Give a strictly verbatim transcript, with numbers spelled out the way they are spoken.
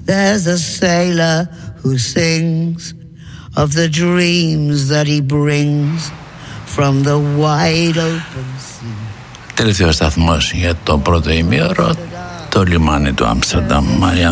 There's a sailor who sings of the dreams that he brings from the wide open sea. Τελευταίο σταθμός για το πρώτο ημίωρο, το λιμάνι του Άμστερνταμ. Μαρία